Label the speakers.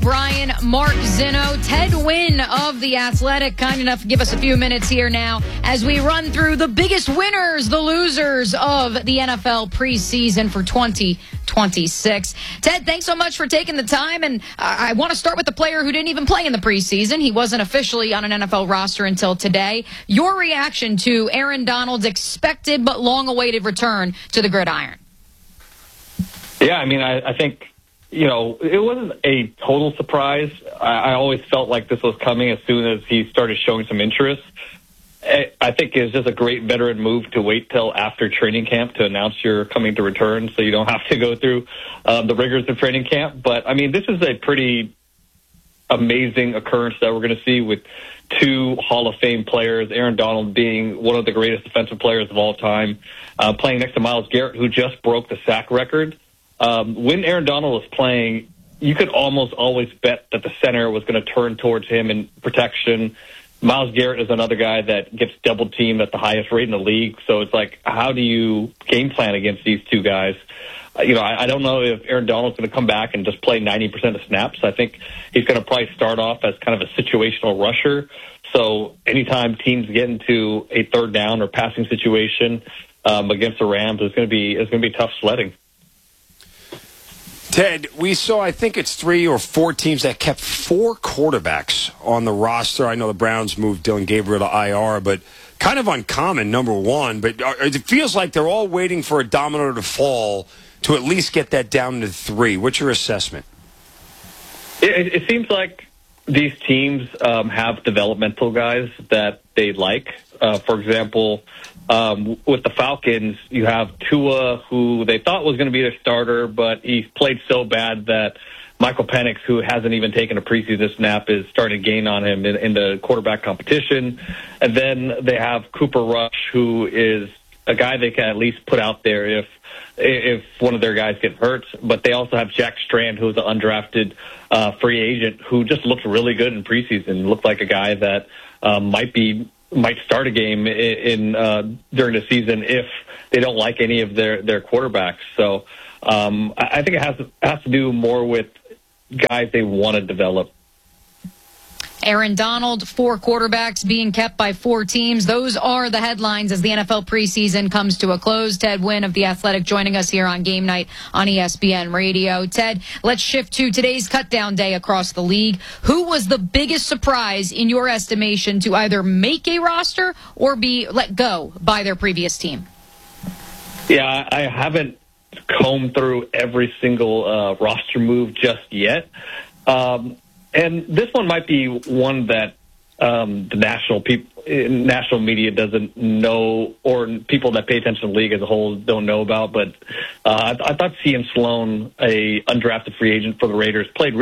Speaker 1: Brian, Mark Zinno, Ted Wynn of The Athletic, kind enough to give us a few minutes here now as we run through the biggest winners, the losers of the NFL preseason for 2026. Ted, thanks so much for taking the time, and I want to start with the player who didn't even play in the preseason. He wasn't officially on an NFL roster until today. Your reaction to Aaron Donald's expected but long-awaited return to the gridiron?
Speaker 2: Yeah, I mean, I think, you know, it wasn't a total surprise. I always felt like this was coming as soon as he started showing some interest. I think it's just a great veteran move to wait till after training camp to announce you're coming to return so you don't have to go through the rigors of training camp. But, I mean, this is a pretty amazing occurrence that we're going to see with two Hall of Fame players, Aaron Donald being one of the greatest defensive players of all time, playing next to Myles Garrett, who just broke the sack record. When Aaron Donald was playing, you could almost always bet that the center was going to turn towards him in protection. Myles Garrett is another guy that gets double teamed at the highest rate in the league. So it's like, how do you game plan against these two guys? You know, I don't know if Aaron Donald's going to come back and just play 90% of snaps. I think he's going to probably start off as kind of a situational rusher. So anytime teams get into a third down or passing situation against the Rams, it's going to be tough sledding.
Speaker 3: Ted, we saw, I think it's 3 or 4 teams that kept 4 quarterbacks on the roster. I know the Browns moved Dylan Gabriel to IR, but kind of uncommon, number one. But it feels like they're all waiting for a domino to fall to at least get that down to 3. What's your assessment?
Speaker 2: It seems like these teams have developmental guys that they like. For example, with the Falcons, you have Tua, who they thought was going to be their starter, but he played so bad that Michael Penix, who hasn't even taken a preseason snap, is starting to gain on him in the quarterback competition. And then they have Cooper Rush, who is a guy they can at least put out there if one of their guys get hurt. But they also have Jack Strand, who's an undrafted free agent, who just looked really good in preseason. Looked like a guy that might start a game during the season if they don't like any of their quarterbacks. So I think it has to do more with guys they want to develop.
Speaker 1: Aaron Donald, 4 quarterbacks being kept by 4 teams. Those are the headlines as the NFL preseason comes to a close. Ted Wynn of The Athletic joining us here on Game Night on ESPN Radio. Ted, let's shift to today's cutdown day across the league. Who was the biggest surprise in your estimation to either make a roster or be let go by their previous team?
Speaker 2: Yeah, I haven't combed through every single roster move just yet. And this one might be one that the national media doesn't know, or people that pay attention to the league as a whole don't know about. But I thought Cian Sloan, a undrafted free agent for the Raiders, played